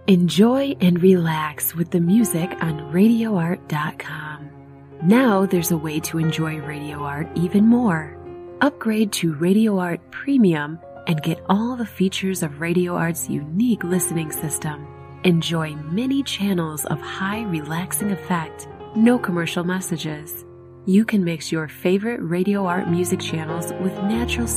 Enjoy and relax with the music on RadioArt.com. Now there's a way to enjoy Radio Art even more. Upgrade to Radio Art Premium and get all the features of Radio Art's unique listening system. Enjoy many channels of high relaxing effect, no commercial messages. You can mix your favorite Radio Art music channels with natural